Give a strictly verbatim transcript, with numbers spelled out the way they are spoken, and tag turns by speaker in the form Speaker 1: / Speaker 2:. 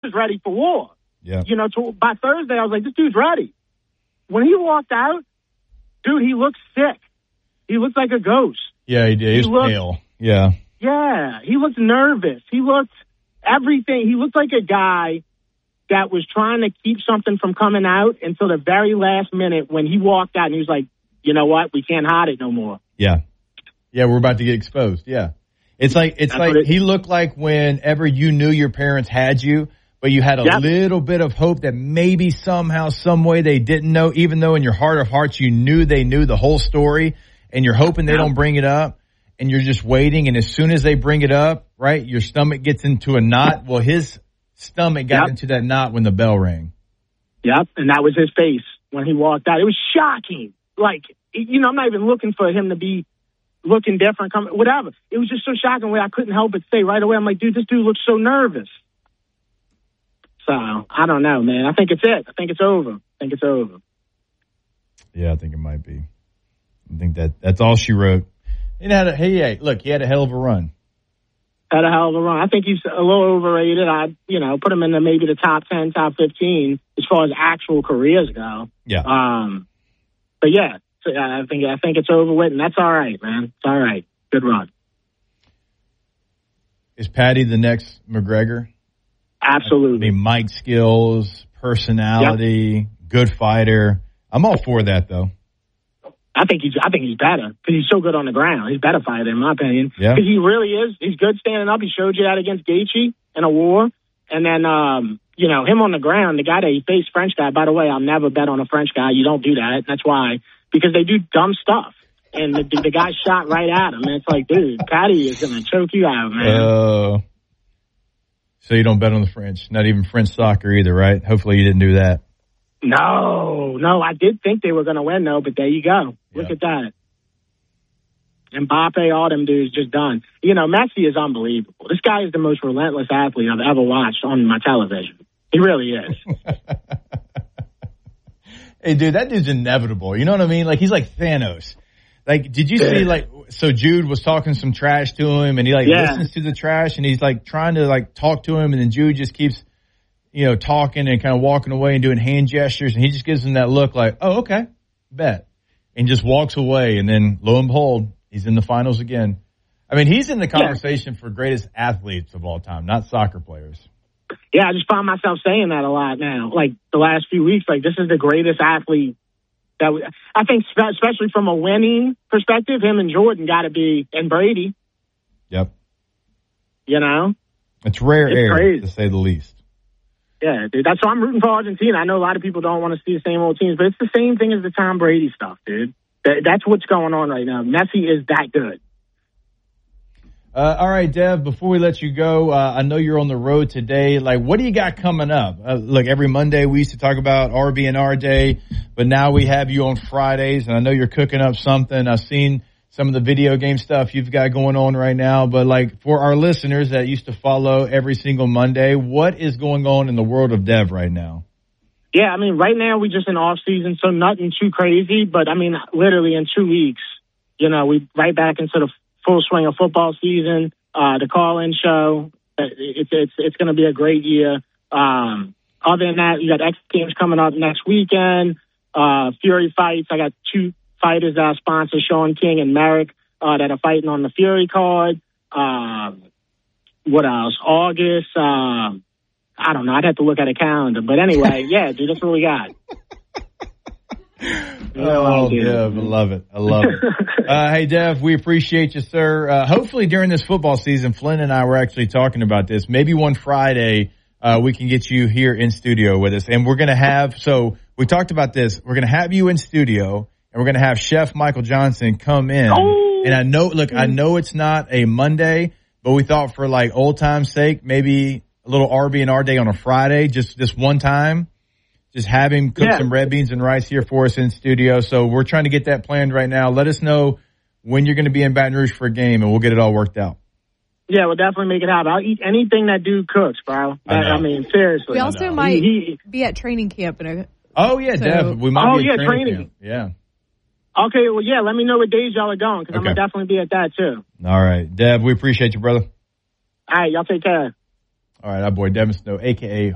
Speaker 1: was ready for war.
Speaker 2: Yeah.
Speaker 1: You know, to, by Thursday, I was like, this dude's ready. When he walked out, dude, he looked sick. He looked like a ghost.
Speaker 2: Yeah, he did. He was
Speaker 1: he looked,
Speaker 2: pale. Yeah.
Speaker 1: Yeah, he looked nervous. He looked everything. He looked like a guy that was trying to keep something from coming out until the very last minute when he walked out and he was like, you know what? We can't hide it no more.
Speaker 2: Yeah. Yeah, we're about to get exposed. Yeah. It's like, it's
Speaker 1: That's
Speaker 2: like
Speaker 1: it,
Speaker 2: he looked like whenever you knew your parents had you, but you had a
Speaker 1: yep.
Speaker 2: little bit of hope that maybe somehow, some way they didn't know, even though in your heart of hearts you knew they knew the whole story, and you're hoping they yep. don't bring it up, and you're just waiting, and as soon as they bring it up, right, your stomach gets into a knot. Well, his stomach got yep. into that knot when the bell rang.
Speaker 1: Yep, and that was his face when he walked out. It was shocking. Like, you know, I'm not even looking for him to be looking different, come, whatever. It was just so shocking where I couldn't help but say right away, I'm like, dude, this dude looks so nervous. So, I don't know, man. I think it's it. I think it's over. I think it's over.
Speaker 2: Yeah, I think it might be. I think that that's all she wrote. He had a, hey, look, he had a hell of a run.
Speaker 1: Had a hell of a run. I think he's a little overrated. I'd, you know, put him in the, maybe the top ten, top fifteen as far as actual careers go.
Speaker 2: Yeah.
Speaker 1: Um, but, yeah. So, I think I think it's over with, and that's all right, man. It's all right. Good run.
Speaker 2: Is Patty the next McGregor?
Speaker 1: Absolutely.
Speaker 2: I mean, mic skills, personality, yep. good fighter. I'm all for that, though.
Speaker 1: I think he's I think he's better because he's so good on the ground. He's better fighter, in my opinion.
Speaker 2: Yeah.
Speaker 1: Because he really is. He's good standing up. He showed you that against Gaethje in a war. And then, um, you know, him on the ground, the guy that he faced, French guy, by the way, I'll never bet on a French guy. You don't do that. That's why. Because they do dumb stuff. And the, the guy shot right at him. And it's like, dude, Patty is going to choke you out, man.
Speaker 2: Uh, so you don't bet on the French. Not even French soccer either, right? Hopefully you didn't do that.
Speaker 1: No, no. I did think they were going to win, though. But there you go. Look yeah. at that. Mbappe, all them dudes just done. You know, Messi is unbelievable. This guy is the most relentless athlete I've ever watched on my television. He really is.
Speaker 2: Hey, dude, that dude's inevitable. You know what I mean? Like, he's like Thanos. Like, did you see, like, so Jude was talking some trash to him, and he, like, yeah. listens to the trash, and he's, like, trying to, like, talk to him, and then Jude just keeps, you know, talking and kind of walking away and doing hand gestures, and he just gives him that look like, oh, okay, bet. And just walks away, and then, lo and behold, he's in the finals again. I mean, he's in the conversation yeah. for greatest athletes of all time, not soccer players.
Speaker 1: Yeah, I just found myself saying that a lot now. Like, the last few weeks, like, this is the greatest athlete that we, I think, especially from a winning perspective, him and Jordan got to be, and Brady.
Speaker 2: Yep.
Speaker 1: You know?
Speaker 2: It's rare
Speaker 1: it's
Speaker 2: air,
Speaker 1: crazy.
Speaker 2: to say the least.
Speaker 1: Yeah, dude. That's why I'm rooting for Argentina. I know a lot of people don't want to see the same old teams, but it's the same thing as the Tom Brady stuff, dude. That, that's what's going on right now. Messi is that good.
Speaker 2: Uh, all right, Dev, before we let you go, uh, I know you're on the road today. Like, what do you got coming up? Uh, look, every Monday we used to talk about R B and R Day, but now we have you on Fridays, and I know you're cooking up something. I've seen some of the video game stuff you've got going on right now, but like for our listeners that used to follow every single Monday, what is going on in the world of Dev right now?
Speaker 1: Yeah, I mean, right now we just in off season, so nothing too crazy, but I mean, literally in two weeks, you know, we right back into the full swing of football season, uh, the call-in show. It's it's it's going to be a great year. Um, other than that, you got X Games coming up next weekend. Uh, Fury fights. I got two fighters that I sponsor, Sean King and Merrick, uh, that are fighting on the Fury card. Um, what else? August. Um, I don't know. I'd have to look at a calendar. But anyway, yeah, dude, that's what we got.
Speaker 2: Oh, Dev, I love it. I love it. uh, hey, Dev, we appreciate you, sir. Uh, hopefully during this football season, Flynn and I were actually talking about this. Maybe one Friday, uh, we can get you here in studio with us. And we're going to have, so we talked about this. We're going to have you in studio, and we're going to have Chef Michael Johnson come in. Oh. And I know, look, I know it's not a Monday, but we thought for like old time's sake, maybe a little R B and R Day on a Friday, just this one time. Just have him cook yeah. some red beans and rice here for us in studio. So we're trying to get that planned right now. Let us know when you're going to be in Baton Rouge for a game, and we'll get it all worked out.
Speaker 1: Yeah, we'll definitely make it happen. I'll eat anything that dude cooks, bro. I, I mean, seriously.
Speaker 3: We also might he, he, be at training camp. In a,
Speaker 2: oh, yeah, so. Dev. We might
Speaker 1: oh,
Speaker 2: be
Speaker 1: yeah,
Speaker 2: at training,
Speaker 1: training
Speaker 2: camp. Yeah.
Speaker 1: Okay, well, yeah, let me know what days y'all are going, because okay. I'm going to definitely be at that, too.
Speaker 2: All right. Dev, we appreciate you, brother.
Speaker 1: All right, y'all take care.
Speaker 2: All right, our boy Devin Snow, a k a